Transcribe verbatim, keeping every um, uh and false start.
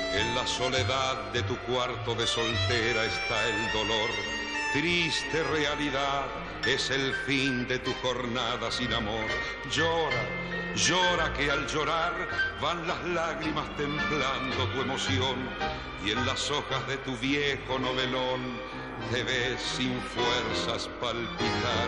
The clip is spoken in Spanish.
En la soledad de tu cuarto de soltera está el dolor. Triste realidad, es el fin de tu jornada sin amor. Llora, llora que al llorar van las lágrimas templando tu emoción. Y en las hojas de tu viejo novelón te ves sin fuerzas palpitar.